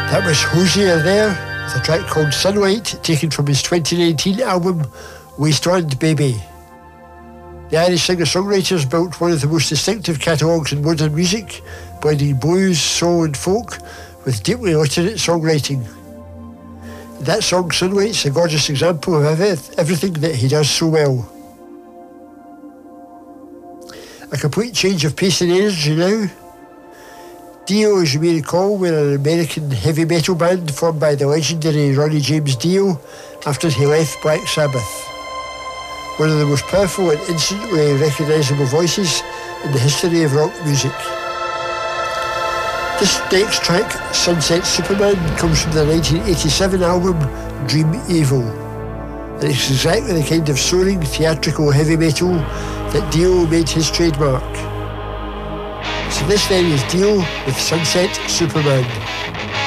That was Hozier there, with a track called Sunlight, taken from his 2019 album, Wasteland Baby. The Irish singer-songwriters built one of the most distinctive catalogues in modern music, blending blues, soul and folk with deeply literate songwriting. That song, Sunlight's a gorgeous example of everything that he does so well. A complete change of pace and energy now. Dio, as you may recall, were an American heavy metal band formed by the legendary Ronnie James Dio after he left Black Sabbath. One of the most powerful and instantly recognisable voices in the history of rock music. This next track, Sunset Superman, comes from the 1987 album Dream Evil. And it's exactly the kind of soaring, theatrical heavy metal that Dio made his trademark. So this then is Dio with Sunset Superman.